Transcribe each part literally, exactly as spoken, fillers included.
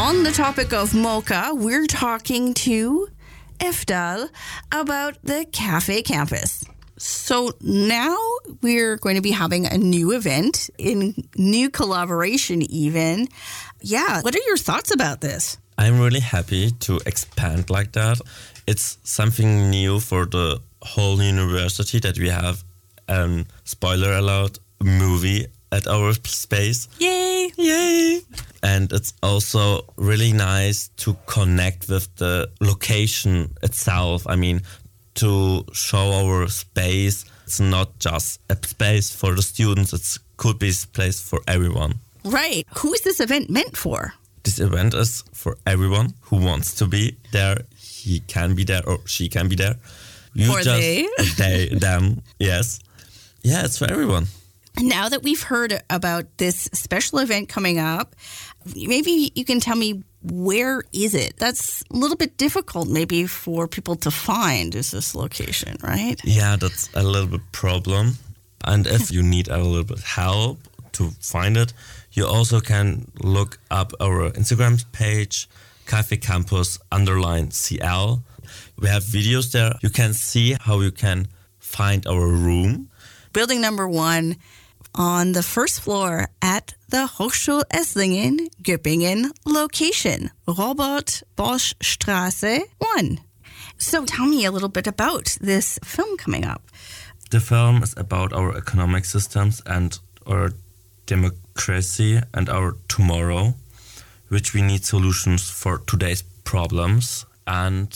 On the topic of mocha, we're talking to Eftal about the Cafe Campus. So now we're going to be having a new event, in new collaboration even. Yeah, what are your thoughts about this? I'm really happy to expand like that. It's something new for the whole university that we have, um, spoiler alert, a movie at our space. Yay! Yay! And it's also really nice to connect with the location itself. I mean, to show our space. It's not just a space for the students. It could be a place for everyone. Right. Who is this event meant for? This event is for everyone who wants to be there. He can be there or she can be there. You or just, they. they. Them, yes. Yeah, it's for everyone. Now that we've heard about this special event coming up, maybe you can tell me, where is it? That's a little bit difficult maybe for people to find, is this location, right? Yeah, that's a little bit problem. And if you need a little bit help to find it, you also can look up our Instagram page, Cafe Campus underline C L. We have videos there. You can see how you can find our room. Building number one, on the first floor at the Hochschule Esslingen, Göppingen location, Robert Bosch Straße one. So tell me a little bit about this film coming up. The film is about our economic systems and our democracy and our tomorrow, which we need solutions for today's problems. And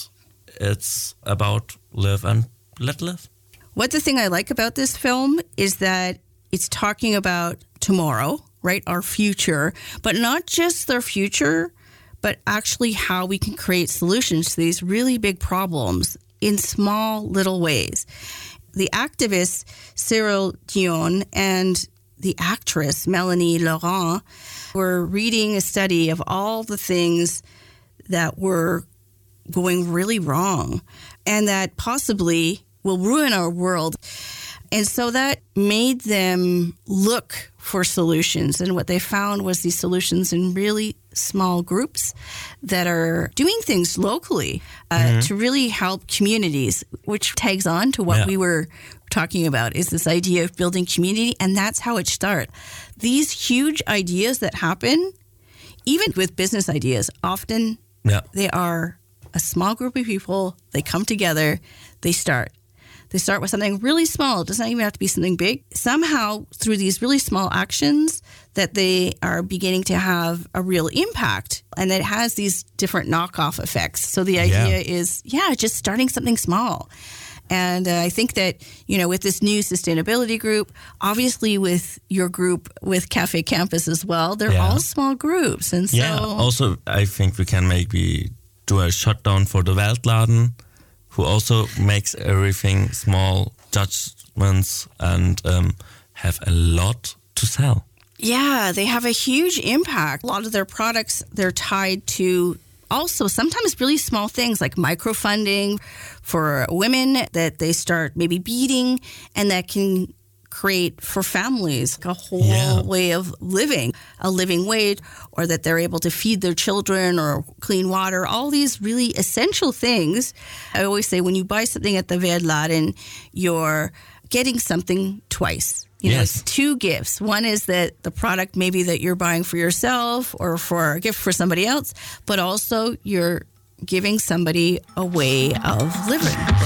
it's about live and let live. What the thing I like about this film is that it's talking about tomorrow, right? Our future, but not just their future, but actually how we can create solutions to these really big problems in small little ways. The activist Cyril Dion and the actress Melanie Laurent were reading a study of all the things that were going really wrong and that possibly will ruin our world. And so that made them look for solutions. And what they found was these solutions in really small groups that are doing things locally uh, mm-hmm. to really help communities, which tags on to what yeah. we were talking about, is this idea of building community. And that's how it starts. These huge ideas that happen, even with business ideas, often yeah. they are a small group of people. They come together, they start. They start with something really small. It doesn't even have to be something big. Somehow, through these really small actions, that they are beginning to have a real impact. And it has these different knockoff effects. So the idea yeah. is, yeah, just starting something small. And uh, I think that, you know, with this new sustainability group, obviously with your group, with Cafe Campus as well, they're yeah. all small groups. And so... Yeah, also, I think we can maybe do a shutdown for the Weltladen, who also makes everything small judgments and um, have a lot to sell. Yeah, they have a huge impact. A lot of their products, they're tied to also sometimes really small things like microfunding for women that they start maybe beading, and that can create for families a whole yeah. way of living, a living wage, or that they're able to feed their children or clean water, all these really essential things. I always say when you buy something at the Weltladen, you're getting something twice. You know, yes. it's two gifts. One is that the product maybe that you're buying for yourself or for a gift for somebody else, but also you're giving somebody a way of living.